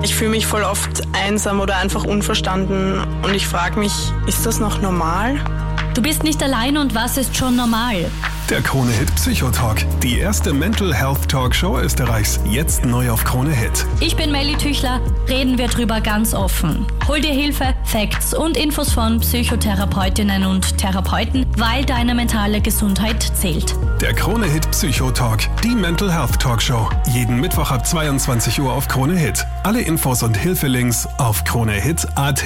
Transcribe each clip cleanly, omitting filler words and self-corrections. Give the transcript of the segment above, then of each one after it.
Ich fühle mich voll oft einsam oder einfach unverstanden und ich frage mich, ist das noch normal? Du bist nicht allein und was ist schon normal? Der Krone-Hit Psychotalk, die erste Mental Health Talkshow Österreichs, jetzt neu auf Krone-Hit. Ich bin Melly Tüchler, reden wir drüber ganz offen. Hol dir Hilfe, Facts und Infos von Psychotherapeutinnen und Therapeuten, weil deine mentale Gesundheit zählt. Der Krone-Hit Psychotalk, die Mental Health Talkshow, jeden Mittwoch ab 22 Uhr auf Krone-Hit. Alle Infos und Hilfelinks auf kronehit.at.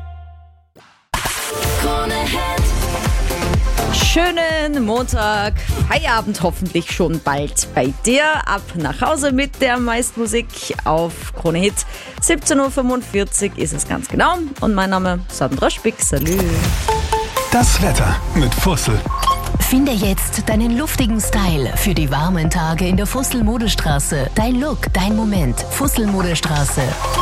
Schönen Montag, Feierabend hoffentlich schon bald bei dir. Ab nach Hause mit der Meistmusik auf Krone Hit. 17.45 Uhr ist es ganz genau. Und mein Name ist Sandra Spick. Salü. Das Wetter mit Fussel. Finde jetzt deinen luftigen Style für die warmen Tage in der Fussel-Modestraße. Dein Look, dein Moment. Fussel-Modestraße.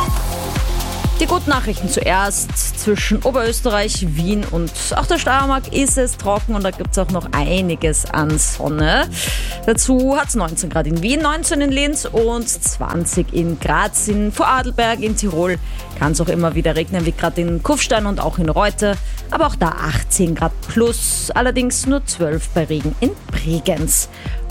Die guten Nachrichten zuerst. Zwischen Oberösterreich, Wien und auch der Steiermark ist es trocken und da gibt es auch noch einiges an Sonne. Dazu hat es 19 Grad in Wien, 19 in Linz und 20 in Graz. In Vorarlberg in Tirol kann es auch immer wieder regnen, wie gerade in Kufstein und auch in Reute. Aber auch da 18 Grad plus, allerdings nur 12 bei Regen in Bregenz.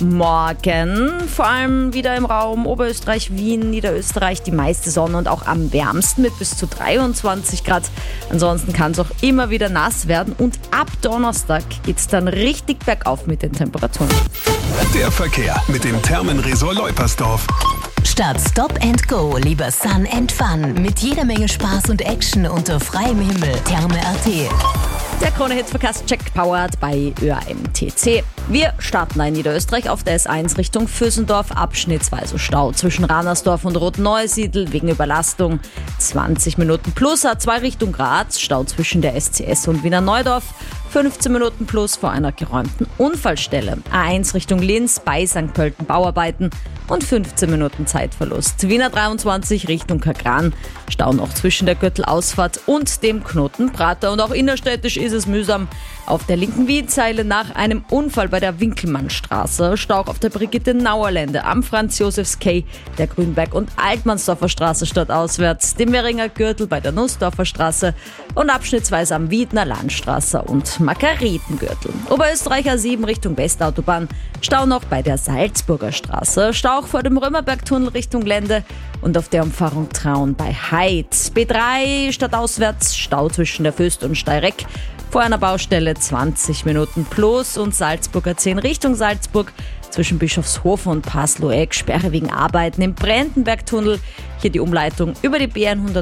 Morgen vor allem wieder im Raum Oberösterreich, Wien, Niederösterreich die meiste Sonne und auch am wärmsten mit bis zu 23 Grad. Ansonsten kann es auch immer wieder nass werden und ab Donnerstag geht es dann richtig bergauf mit den Temperaturen. Der Verkehr mit dem Thermenresort Leupersdorf. Statt Stop and Go, lieber Sun and Fun. Mit jeder Menge Spaß und Action unter freiem Himmel. Therme.at. Der Krone-Hit-Verkehrscheck powered bei ÖAMTC. Wir starten in Niederösterreich auf der S1 Richtung Vösendorf, abschnittsweise Stau zwischen Ranersdorf und Rotneusiedl wegen Überlastung. 20 Minuten plus A2 Richtung Graz, Stau zwischen der SCS und Wiener Neudorf. 15 Minuten plus vor einer geräumten Unfallstelle. A1 Richtung Linz bei St. Pölten Bauarbeiten und 15 Minuten Zeitverlust. Wiener 23 Richtung Kagran. Stau noch zwischen der Gürtelausfahrt und dem Knoten Prater. Und auch innerstädtisch ist es mühsam. Auf der linken Wienzeile nach einem Unfall bei der Winkelmannstraße. Stau auf der Brigitte-Nauer-Lände am Franz-Josefs-Quai, der Grünberg- und Altmannsdorfer Straße stadtauswärts, dem Währinger Gürtel bei der Nussdorfer Straße und abschnittsweise am Wiedner Landstraße und Margaretengürtel. Oberösterreich A7 Richtung Westautobahn. Stau noch bei der Salzburger Straße. Stau auch vor dem Römerbergtunnel Richtung Lände und auf der Umfahrung Traun bei Heid. B3 stadtauswärts. Stau zwischen der Föst und Steyreck. Vor einer Baustelle 20 Minuten plus und Salzburger 10 Richtung Salzburg. Zwischen Bischofshofen und Pasloeck Sperre wegen Arbeiten im Brandenbergtunnel. Hier die Umleitung über die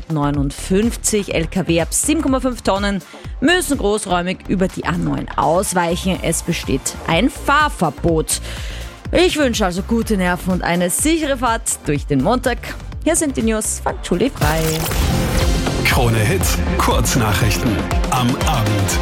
BN159. LKW ab 7,5 Tonnen müssen großräumig über die A9 ausweichen. Es besteht ein Fahrverbot. Ich wünsche also gute Nerven und eine sichere Fahrt durch den Montag. Hier sind die News von Julie Frei. Krone-Hit Kurznachrichten am Abend.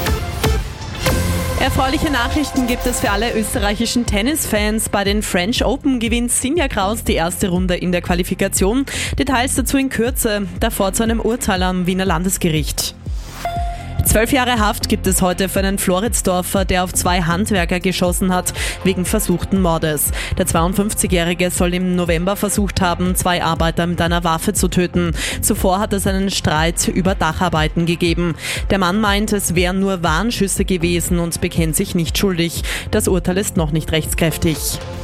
Erfreuliche Nachrichten gibt es für alle österreichischen Tennisfans. Bei den French Open gewinnt Sinja Kraus die erste Runde in der Qualifikation. Details dazu in Kürze, davor zu einem Urteil am Wiener Landesgericht. 12 Jahre Haft gibt es heute für einen Floridsdorfer, der auf 2 Handwerker geschossen hat, wegen versuchten Mordes. Der 52-Jährige soll im November versucht haben, 2 Arbeiter mit einer Waffe zu töten. Zuvor hat es einen Streit über Dacharbeiten gegeben. Der Mann meint, es wären nur Warnschüsse gewesen und bekennt sich nicht schuldig. Das Urteil ist noch nicht rechtskräftig.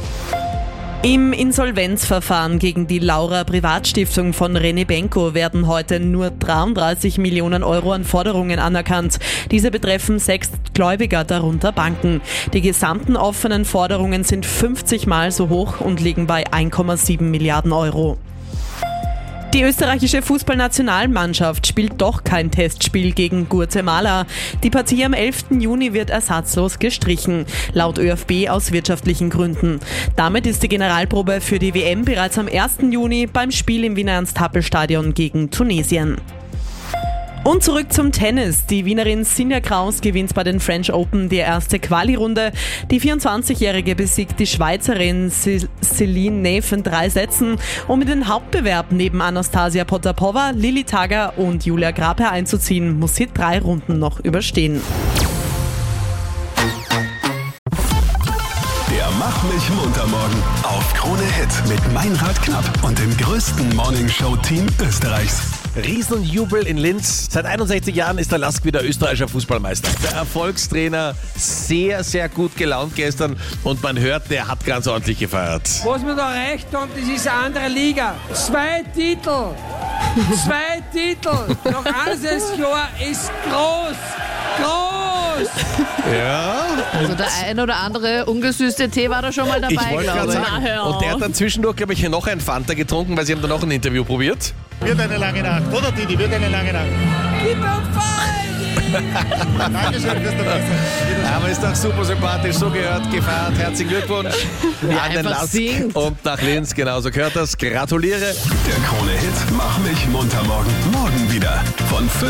Im Insolvenzverfahren gegen die Laura Privatstiftung von René Benko werden heute nur 33 Millionen Euro an Forderungen anerkannt. Diese betreffen 6 Gläubiger, darunter Banken. Die gesamten offenen Forderungen sind 50 Mal so hoch und liegen bei 1,7 Milliarden Euro. Die österreichische Fußballnationalmannschaft spielt doch kein Testspiel gegen Guatemala. Die Partie am 11. Juni wird ersatzlos gestrichen, laut ÖFB aus wirtschaftlichen Gründen. Damit ist die Generalprobe für die WM bereits am 1. Juni beim Spiel im Wiener Ernst-Happel-Stadion gegen Tunesien. Und zurück zum Tennis. Die Wienerin Sinja Kraus gewinnt bei den French Open die erste Quali-Runde. Die 24-Jährige besiegt die Schweizerin Celine Neff in 3 Sätzen, um in den Hauptbewerb neben Anastasia Potapova, Lili Tager und Julia Grabherr einzuziehen, muss sie 3 Runden noch überstehen. Der Mach mich munter morgen auf auf Krone Hit mit Meinrad Knapp und dem größten Morningshow-Team Österreichs. Riesenjubel in Linz. Seit 61 Jahren ist der Lask wieder österreichischer Fußballmeister. Der Erfolgstrainer sehr, sehr gut gelaunt gestern und man hört, der hat ganz ordentlich gefeiert. Was wir da erreicht haben, das ist eine andere Liga. 2 Titel. 2 Titel. Noch alles Jahr ist groß. Groß. Ja. Also der ein oder andere ungesüßte Tee war da schon mal dabei, Ich wollte gerade glaube ich. sagen. Und der hat dann zwischendurch, glaube ich, noch ein Fanta getrunken, weil sie haben dann noch ein Interview probiert. Wird eine lange Nacht, oder Didi? Wird eine lange Nacht. Gib mir Dankeschön fürs dabei. Aber ist doch super sympathisch, so gehört, gefeiert. Herzlichen Glückwunsch an den Lask und nach Linz. Genauso gehört das. Gratuliere. Der Krone Hit Mach mich munter morgen. Morgen wieder von 5